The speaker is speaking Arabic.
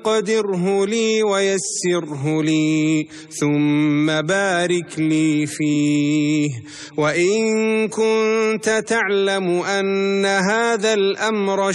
فاقدره لي ويسره لي ثم بارك لي فيه. وإن كنت تعلم أن هذا الأمر